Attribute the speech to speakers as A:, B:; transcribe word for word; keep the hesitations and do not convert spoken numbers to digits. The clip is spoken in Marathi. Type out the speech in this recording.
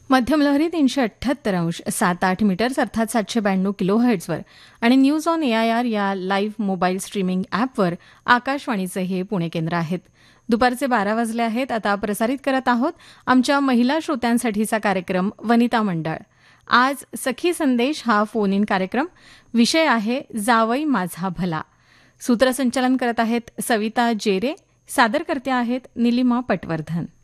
A: मध्यम लहरी तीनशे अठ्ठ्याहत्तर अंश सात आठ मीटर्स अर्थात सातशे ब्याण्णव किलो हर्ट्झवर आणि news on A I R या लाईव्ह मोबाईल स्ट्रीमिंग ॲपवर आकाशवाणीचे हे पुणे केंद्र आहेत. दुपारचे बारा वाजले आहेत. आता प्रसारित करत आहोत आमच्या महिला श्रोत्यांसाठीचा कार्यक्रम वनिता मंडळ. आज सखी संदेश हा फोन इन कार्यक्रम. विषय आहे जावई माझा भला. सूत्रसंचालन करत आहेत सविता जेरे. सादर करत्या आहेत निलिमा पटवर्धन.